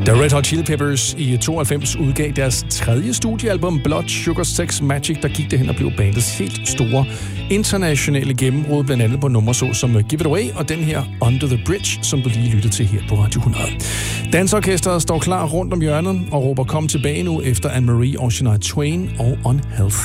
Da Red Hot Chili Peppers i 92 udgav deres tredje studiealbum Blood Sugar Sex Magic, der gik det hen og blev bandets helt store internationale gennembrud, blandt andet på numre så som Give It Away og den her Under the Bridge, som du lige lyttede til her på Radio 100. Dansorkestret står klar rundt om hjørnet og råber kom tilbage nu efter Anne-Marie og Shania Twain og Unhealthy.